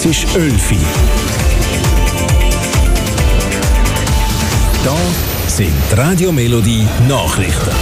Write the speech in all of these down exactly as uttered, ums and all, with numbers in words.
Es ist elf Uhr. Da sind die Radio Melodie Nachrichten.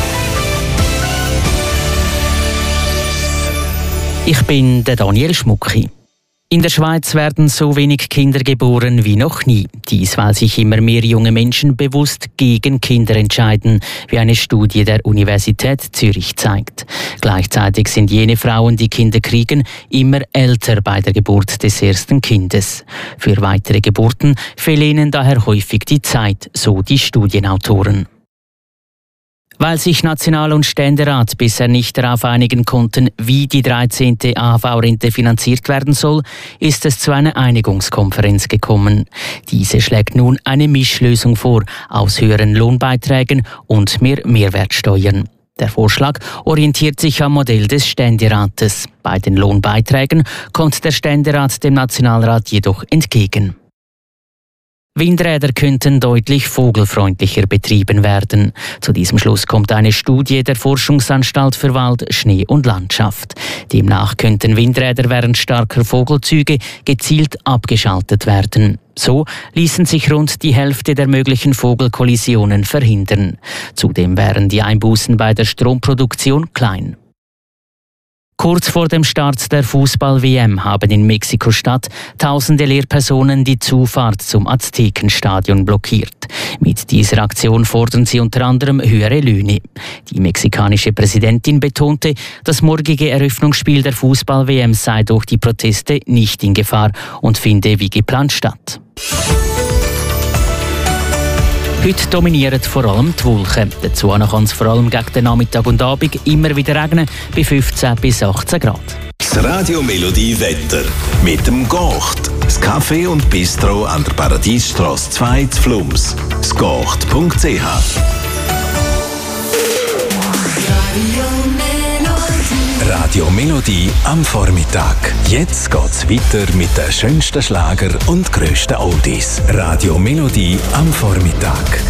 Ich bin der Daniel Schmucki. In der Schweiz werden so wenig Kinder geboren wie noch nie. Dies, weil sich immer mehr junge Menschen bewusst gegen Kinder entscheiden, wie eine Studie der Universität Zürich zeigt. Gleichzeitig sind jene Frauen, die Kinder kriegen, immer älter bei der Geburt des ersten Kindes. Für weitere Geburten fehle ihnen daher häufig die Zeit, so die Studienautoren. Weil sich National- und Ständerat bisher nicht darauf einigen konnten, wie die dreizehnte A H V-Rente finanziert werden soll, ist es zu einer Einigungskonferenz gekommen. Diese schlägt nun eine Mischlösung vor aus höheren Lohnbeiträgen und mehr Mehrwertsteuern. Der Vorschlag orientiert sich am Modell des Ständerates. Bei den Lohnbeiträgen kommt der Ständerat dem Nationalrat jedoch entgegen. Windräder könnten deutlich vogelfreundlicher betrieben werden. Zu diesem Schluss kommt eine Studie der Forschungsanstalt für Wald, Schnee und Landschaft. Demnach könnten Windräder während starker Vogelzüge gezielt abgeschaltet werden. So ließen sich rund die Hälfte der möglichen Vogelkollisionen verhindern. Zudem wären die Einbußen bei der Stromproduktion klein. Kurz vor dem Start der Fußball-W M haben in Mexiko-Stadt tausende Lehrpersonen die Zufahrt zum Aztekenstadion blockiert. Mit dieser Aktion fordern sie unter anderem höhere Löhne. Die mexikanische Präsidentin betonte, das morgige Eröffnungsspiel der Fußball-W M sei durch die Proteste nicht in Gefahr und finde wie geplant statt. Heute dominieren vor allem die Wolken. Dazu kann es vor allem gegen den Nachmittag und Abend immer wieder regnen, bei fünfzehn bis achtzehn Grad. Das Radio Melodie Wetter mit dem Gocht. Das Café und Bistro an der Paradiesstrasse zwei zu Flums. das gocht punkt c h. Radio Melodie am Vormittag. Jetzt geht's weiter mit den schönsten Schlager und grössten Oldies. Radio Melodie am Vormittag.